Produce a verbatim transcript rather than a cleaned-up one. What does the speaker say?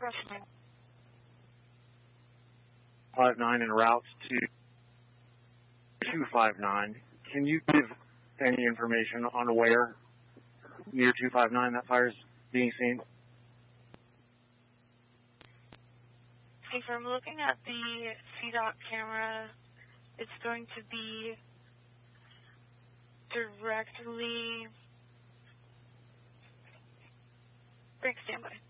Rushing. five nine en route to two five nine. Can you give any information on where near two five nine that fire is being seen? Okay, so I'm looking at the C DOT camera. It's going to be directly... Break standby.